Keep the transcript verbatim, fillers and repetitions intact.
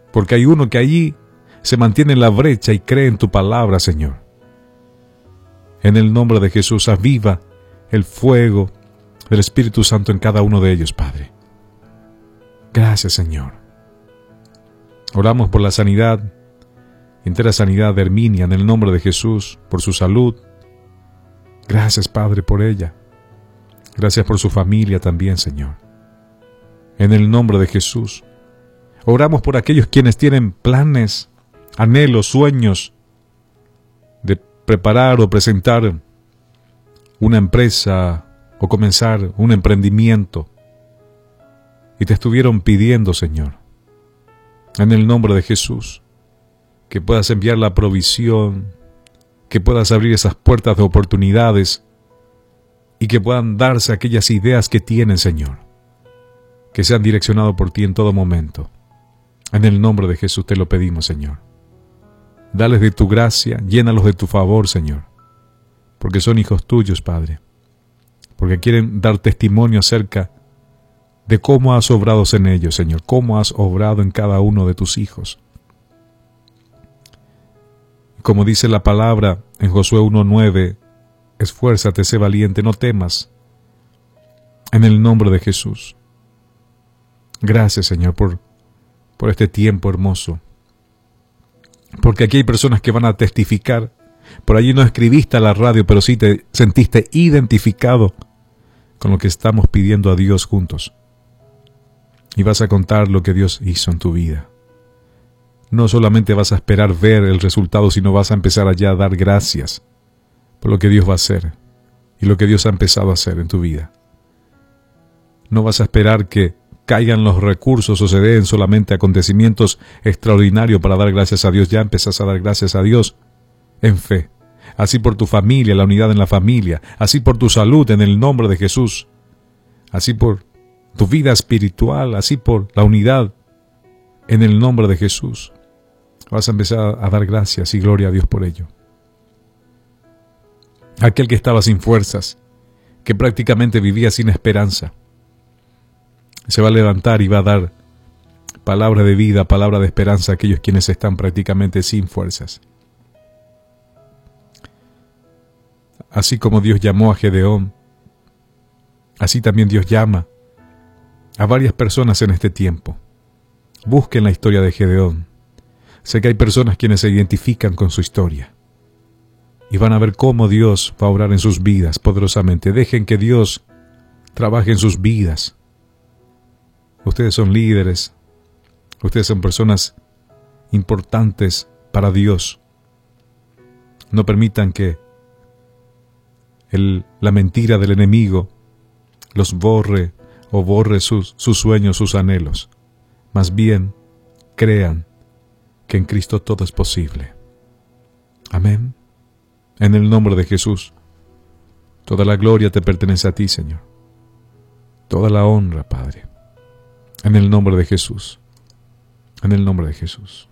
porque hay uno que allí se mantiene en la brecha y cree en tu palabra, Señor. En el nombre de Jesús, aviva el fuego del Espíritu Santo en cada uno de ellos, Padre. Gracias, Señor. Oramos por la sanidad, entera sanidad de Herminia, en el nombre de Jesús, por su salud. Gracias, Padre, por ella. Gracias por su familia también, Señor. En el nombre de Jesús. Oramos por aquellos quienes tienen planes, anhelos, sueños de preparar o presentar una empresa o comenzar un emprendimiento y te estuvieron pidiendo, Señor, en el nombre de Jesús, que puedas enviar la provisión, que puedas abrir esas puertas de oportunidades y que puedan darse aquellas ideas que tienen, Señor, que sean direccionados por ti en todo momento. En el nombre de Jesús te lo pedimos, Señor. Dales de tu gracia, llénalos de tu favor, Señor, porque son hijos tuyos, Padre, porque quieren dar testimonio acerca de cómo has obrado en ellos, Señor, cómo has obrado en cada uno de tus hijos. Como dice la palabra en Josué uno nueve, esfuérzate, sé valiente, no temas, en el nombre de Jesús. Gracias, Señor, por, por este tiempo hermoso, porque aquí hay personas que van a testificar. Por allí no escribiste a la radio, pero sí te sentiste identificado con lo que estamos pidiendo a Dios juntos. Y vas a contar lo que Dios hizo en tu vida. No solamente vas a esperar ver el resultado, sino vas a empezar allá a dar gracias por lo que Dios va a hacer y lo que Dios ha empezado a hacer en tu vida. No vas a esperar que caigan los recursos o se den solamente acontecimientos extraordinarios para dar gracias a Dios. Ya empezás a dar gracias a Dios en fe. Así por tu familia, la unidad en la familia. Así por tu salud en el nombre de Jesús. Así por tu vida espiritual. Así por la unidad en el nombre de Jesús. Vas a empezar a dar gracias y gloria a Dios por ello. Aquel que estaba sin fuerzas, que prácticamente vivía sin esperanza, se va a levantar y va a dar palabra de vida, palabra de esperanza a aquellos quienes están prácticamente sin fuerzas. Así como Dios llamó a Gedeón, así también Dios llama a varias personas en este tiempo. Busquen la historia de Gedeón. Sé que hay personas quienes se identifican con su historia y van a ver cómo Dios va a obrar en sus vidas poderosamente. Dejen que Dios trabaje en sus vidas. Ustedes son líderes, ustedes son personas importantes para Dios. No permitan que el, la mentira del enemigo los borre o borre sus, sus sueños, sus anhelos. Más bien, crean que en Cristo todo es posible. Amén. En el nombre de Jesús, toda la gloria te pertenece a ti, Señor. Toda la honra, Padre. En el nombre de Jesús. En el nombre de Jesús.